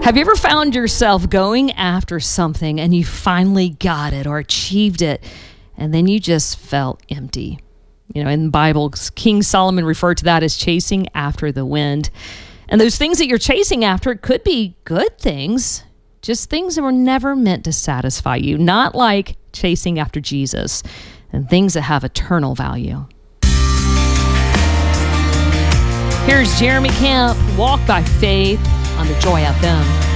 Have you ever found yourself going after something and you finally got it or achieved it, and then you just felt empty? You know, in the Bible, King Solomon referred to that as chasing after the wind. And those things that you're chasing after could be good things, just things that were never meant to satisfy you, not like chasing after Jesus and things that have eternal value. Here's Jeremy Camp, Walk by Faith on the Joy FM.